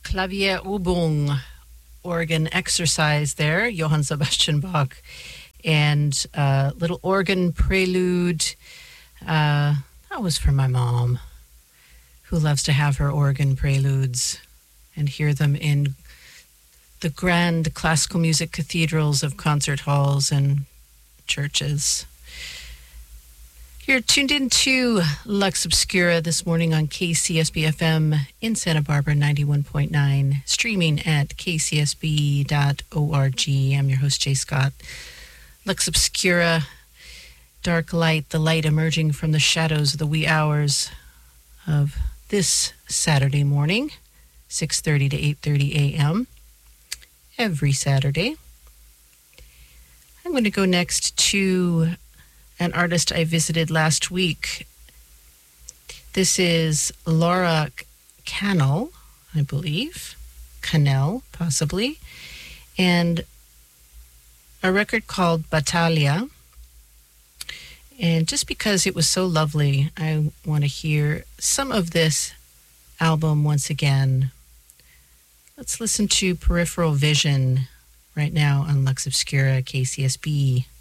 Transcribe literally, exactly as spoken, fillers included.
Klavierübung, organ exercise there, Johann Sebastian Bach, and a little organ prelude. Uh, that was for my mom, who loves to have her organ preludes and hear them in the grand classical music cathedrals of concert halls and churches. You're tuned into Lux Obscura this morning on K C S B F M in Santa Barbara, ninety-one point nine, streaming at k c s b dot org. I'm your host, Jay Scott. Lux Obscura, dark light, the light emerging from the shadows of the wee hours of this Saturday morning, six thirty to eight thirty a.m. every Saturday. I'm going to go next to an artist I visited last week. This is Laura Cannell, I believe. Cannell, possibly. And a record called Battaglia. And just because it was so lovely, I want to hear some of this album once again. Let's listen to Peripheral Vision right now on Lux Obscura, K C S B.